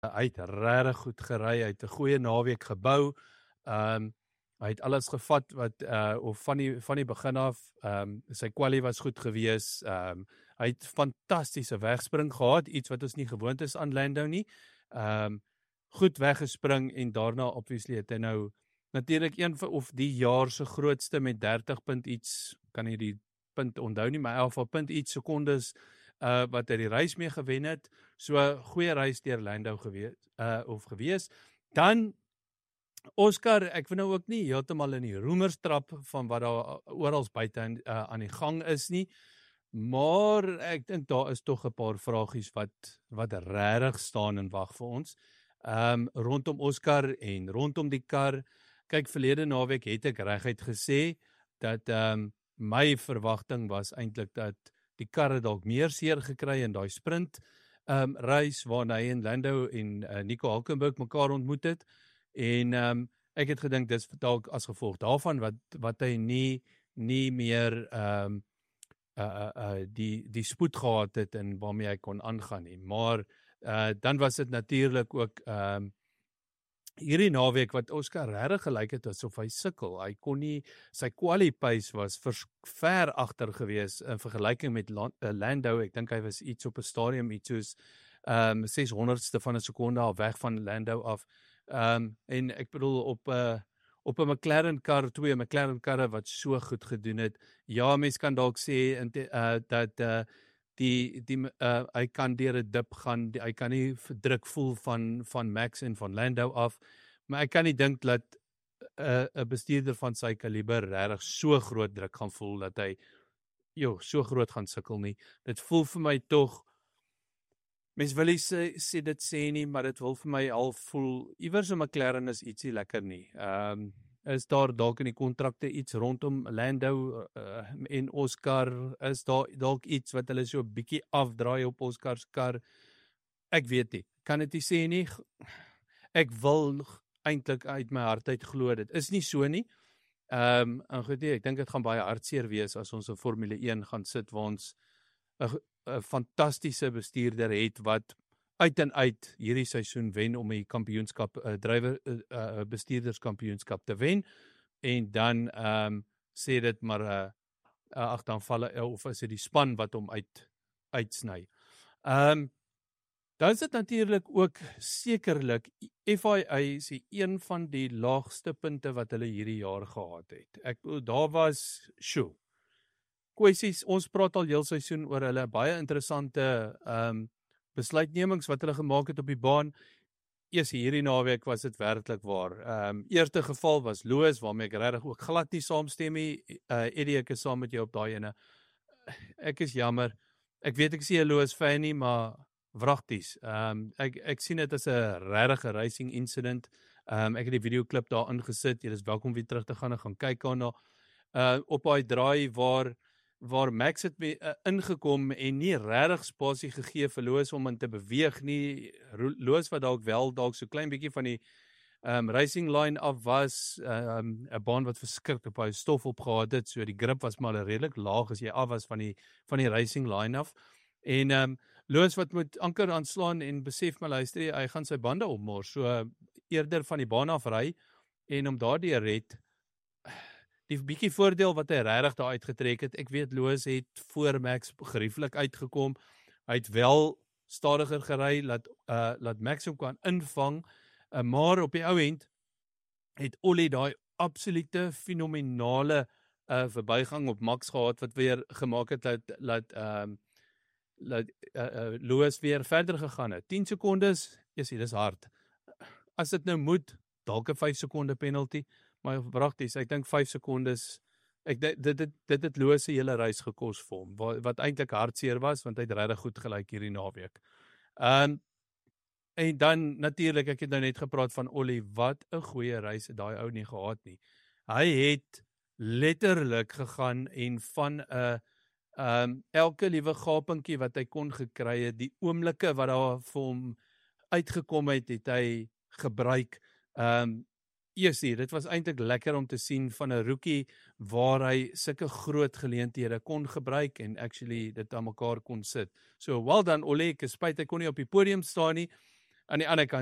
Hy het regtig goed gery, hy het 'n goeie naweek gebou. Hy het alles gevat wat of van die begin af, sy kwalie was goed gewees. Hy het fantastiese wegspring gehad, iets wat ons nie gewoond is aan Lando nie. Goed weggespring en daarna obviously het hy nou natuurlik een of die jaar se grootste met 30 punt iets, kan nie die punt onthou nie, maar in elk geval punt iets sekondes wat hy die reis mee gewen het. So goeie reis deur Lando gewees. Dan Oscar, ek wil nou ook nie heeltemal in die roemerstrap van wat daar oral buite aan die gang is nie, maar ek dink daar is tog 'n paar vragies wat regtig staan en wag vir ons. Rondom Oscar en rondom die kar. Kyk, verlede naweek het ek reguit gesê dat my verwagting was eintlik dat die kar het dalk meer seer gekry in daai sprint reis waarna hy en Lando en Nico Hulkenberg mekaar ontmoet het. En ek het gedink dis dalk as gevolg daarvan wat hy nie meer die spoed gehad het en waarmee hy kon aangaan nie. Maar dan was dit natuurlik ook hierdie naweek wat Oscar regtig gelyk het asof hy sukkel. Hy kon nie, sy quali pace was ver agter gewees in vergelyking met Lando. Ek dink hy was iets op 'n stadium iets soos 600ste van 'n sekonde al weg van Lando af. En ek bedoel op 'n McLaren kar, 2 McLaren karre wat so goed gedoen het. Ja, mens kan dalk sê dat hy kan deur 'n dip gaan, hy kan nie druk voel van Max en van Lando af, maar ek kan nie dink dat 'n bestuurder van sy kaliber regtig so groot druk gaan voel dat hy so groot gaan sukkel nie. Dit voel vir my tog, mens wil nie sê dit sê nie, maar dit wil vir my al voel, iewers in McLaren is ietsie lekker nie. Is daar dalk in die kontrakte iets rondom Lando en Oscar, is daar dalk iets wat hulle so 'n bietjie afdraai op Oscar se kar? Ek weet nie, kan dit nie sê nie. Ek wil eintlik uit my hart uit glo, dit is nie so nie. En goed, ek dink dit gaan baie hartseer wees as ons 'n Formule 1 gaan sit waar ons 'n fantastiese bestuurder het wat uit en uit hierdie seisoen wen om die kampioenskap, bestuurderskampioenskap te wen, en dan sê dit maar ag, dan val of is dit die span wat hom uitsny. Dan is dit natuurlik ook sekerlik FIA is een van die laagste punte wat hulle hierdie jaar gehad het. Ek bedoel, daar was kwessies, ons praat al heel seisoen oor hulle baie interessante besluitnemings wat hulle gemaak het op die baan. Eers hierdie naweek was dit werklik waar. Eerste geval was Lewis, waarmee ek regtig ook glad nie saamstem nie. Eddie, ek is saam met jou op daai ene. Ek is jammer. Ek weet ek is nie 'n Lewis fan nie, maar wragties. Ek sien dit as 'n regte racing incident. Ek het die videoklip daar ingesit. Jy is welkom weer terug te gaan en gaan kyk daarna. Op daai draai waar Max het ingekom en nie regtig spasie gegee vir Lewis om in te beweeg nie. Lewis wat dalk so klein bietjie van die racing line af was, 'n baan wat verskrik op hy stof opgehad het, so die grip was maar redelik laag as jy af was van die racing line af. En Lewis wat moet anker aanslaan en besef maar luister, hy gaan sy bande opmors, so eerder van die baan af ry en om daardie red die bietjie voordeel wat hy regtig daar uitgetrek het. Ek weet Lewis het voor Max gerieflik uitgekom. Hy het wel stadiger gery, laat Max hom kan invang, maar op die ou end het Ollie daai absolute fenominale verbygang op Max gehad wat weer gemaak het laat Lewis weer verder gegaan het. 10 sekondes, dis hard. As dit nou moet, dalk 'n 5 sekonde penalty, maar prakties, ek dink 5 sekondes, dit het Lewis se hele reis gekos vir hom, wat eintlik hartseer was, want hy het regtig goed gelyk hierdie naweek. En dan natuurlik, ek het nou net gepraat van Ollie, wat 'n goeie reis het daai ou nie gehad nie. Hy het letterlik gegaan en van 'n elke liewe gapinkie wat hy kon gekry het, die oomblikke wat daar vir hom uitgekom het hy gebruik. Dit was eintlik lekker om te sien van 'n rookie waar hy sulke groot geleenthede kon gebruik en actually dit aan mekaar kon sit. So well done Ollie, ek is spyt hy kon nie op die podium staan nie. aan die ander kant